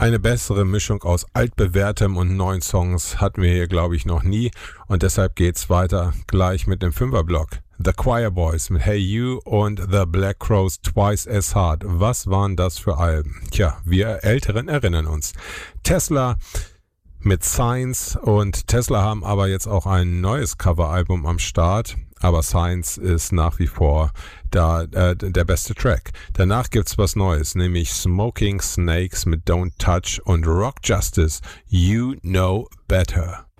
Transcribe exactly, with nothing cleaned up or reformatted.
Eine bessere Mischung aus altbewährtem und neuen Songs hatten wir hier, glaube ich, noch nie. Und deshalb geht's weiter gleich mit dem Fünferblock. The Choir Boys mit Hey You und The Black Crowes Twice as Hard. Was waren das für Alben? Tja, wir Älteren erinnern uns. Tesla mit Science, und Tesla haben aber jetzt auch ein neues Coveralbum am Start. Aber Science ist nach wie vor da, äh, der beste Track. Danach gibt's was Neues, nämlich Smoking Snakes mit Don't Touch und Rock Justice, You Know Better.